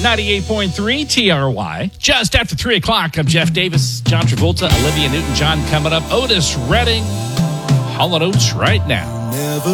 98.3 TRY. Just after 3 o'clock, I'm Jeff Davis, John Travolta, Olivia Newton-John coming up. Otis Redding, Hall & Oates right now. Never